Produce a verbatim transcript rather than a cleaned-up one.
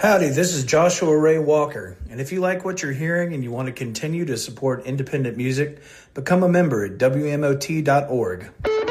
Howdy, this is Joshua Ray Walker, and if you like what you're hearing and you want to continue to support independent music, become a member at W M O T dot org.